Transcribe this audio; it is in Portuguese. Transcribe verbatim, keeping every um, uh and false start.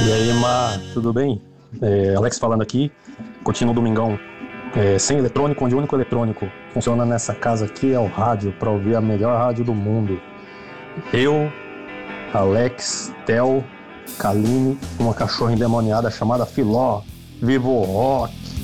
E aí, Mar, tudo bem? É, Alex falando aqui, curtindo o domingão é, sem eletrônico, onde o único eletrônico funciona nessa casa aqui é o rádio, para ouvir a melhor rádio do mundo. Eu, Alex, Theo, Kaline, uma cachorra endemoniada chamada Filó, vivo rock!